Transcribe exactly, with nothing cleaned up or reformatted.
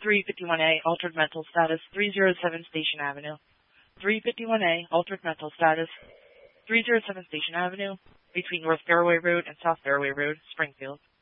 three fifty-one A, altered mental status, three oh seven Station Avenue. three fifty-one A, altered mental status, three oh seven Station Avenue, between North Fairway Road and South Fairway Road, Springfield.